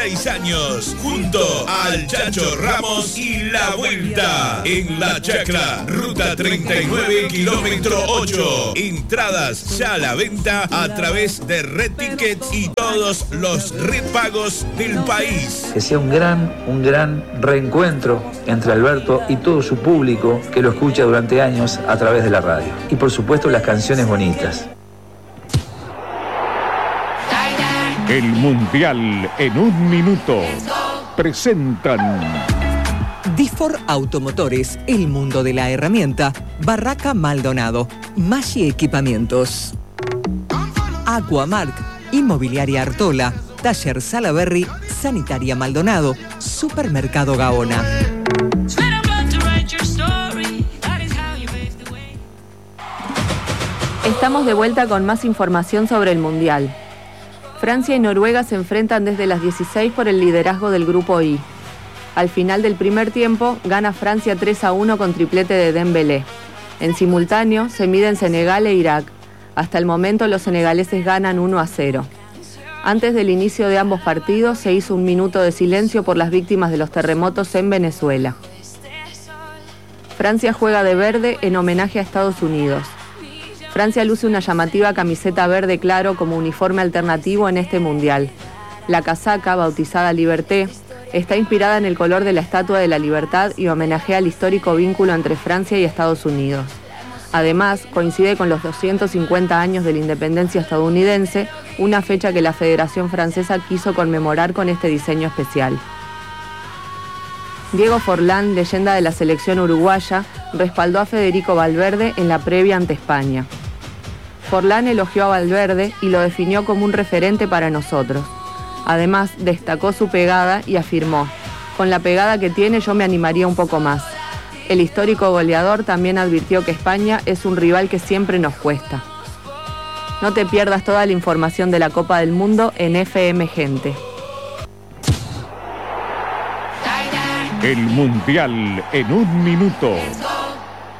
6 años, junto al Chacho Ramos y La Vuelta, en La Chacra, ruta 39, kilómetro 8. Entradas ya a la venta a través de Red Tickets y todos los repagos del país. Que sea un gran reencuentro entre Alberto y todo su público que lo escucha durante años a través de la radio. Y por supuesto las canciones bonitas. El Mundial en un minuto. Presentan Difor Automotores, el mundo de la herramienta. Barraca Maldonado, Maggi Equipamientos. Aquamark, Inmobiliaria Artola, Taller Salaberry, Sanitaria Maldonado, Supermercado Gaona. Estamos de vuelta con más información sobre el Mundial. Francia y Noruega se enfrentan desde las 16 por el liderazgo del Grupo I. Al final del primer tiempo, gana Francia 3-1 con triplete de Dembélé. En simultáneo, se miden Senegal e Irak. Hasta el momento, los senegaleses ganan 1-0. Antes del inicio de ambos partidos, se hizo un minuto de silencio por las víctimas de los terremotos en Venezuela. Francia juega de verde en homenaje a Estados Unidos. Francia luce una llamativa camiseta verde claro como uniforme alternativo en este mundial. La casaca, bautizada Liberté, está inspirada en el color de la Estatua de la Libertad y homenajea al histórico vínculo entre Francia y Estados Unidos. Además, coincide con los 250 años de la independencia estadounidense, una fecha que la Federación Francesa quiso conmemorar con este diseño especial. Diego Forlán, leyenda de la selección uruguaya, respaldó a Federico Valverde en la previa ante España. Forlán elogió a Valverde y lo definió como un referente para nosotros. Además, destacó su pegada y afirmó: con la pegada que tiene yo me animaría un poco más. El histórico goleador también advirtió que España es un rival que siempre nos cuesta. No te pierdas toda la información de la Copa del Mundo en FM Gente. el Mundial en un minuto.